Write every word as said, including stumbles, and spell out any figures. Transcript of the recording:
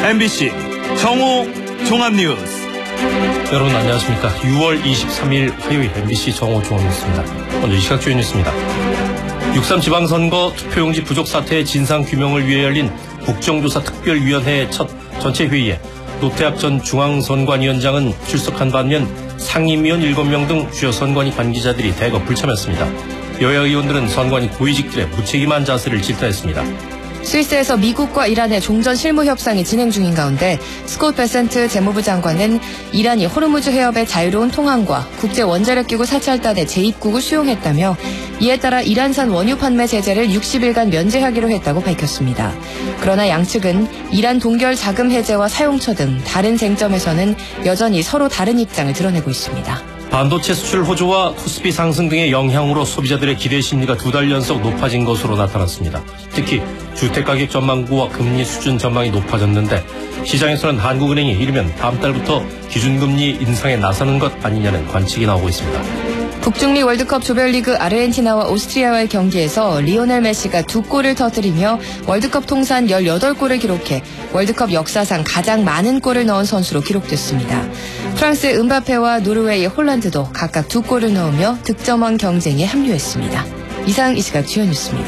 엠비씨 정오 종합뉴스. 여러분 안녕하십니까. 유월 이십삼일 화요일 엠비씨 정오 종합뉴스입니다. 먼저 이 시각 주요 뉴스입니다. 육삼 지방선거 투표용지 부족 사태의 진상규명을 위해 열린 국정조사 특별위원회의 첫 전체 회의에 노태학 전 중앙선관위원장은 출석한 반면 상임위원 일곱 명 등 주요 선관위 관계자들이 대거 불참했습니다. 여야 의원들은 선관위 고위직들의 무책임한 자세를 질타했습니다. 스위스에서 미국과 이란의 종전 실무 협상이 진행 중인 가운데 스콧 베센트 재무부 장관은 이란이 호르무즈 해협의 자유로운 통항과 국제 원자력기구 사찰단의 재입국을 수용했다며 이에 따라 이란산 원유 판매 제재를 육십 일간 면제하기로 했다고 밝혔습니다. 그러나 양측은 이란 동결 자금 해제와 사용처 등 다른 쟁점에서는 여전히 서로 다른 입장을 드러내고 있습니다. 반도체 수출 호조와 코스피 상승 등의 영향으로 소비자들의 기대 심리가 두 달 연속 높아진 것으로 나타났습니다. 특히 주택가격 전망구와 금리 수준 전망이 높아졌는데 시장에서는 한국은행이 이르면 다음 달부터 기준금리 인상에 나서는 것 아니냐는 관측이 나오고 있습니다. 북중미 월드컵 조별리그 아르헨티나와 오스트리아와의 경기에서 리오넬 메시가 두 골을 터뜨리며 월드컵 통산 열여덟 골을 기록해 월드컵 역사상 가장 많은 골을 넣은 선수로 기록됐습니다. 프랑스의 음바페와 노르웨이의 홀란드도 각각 두 골을 넣으며 득점왕 경쟁에 합류했습니다. 이상 이 시각 주요 뉴스입니다.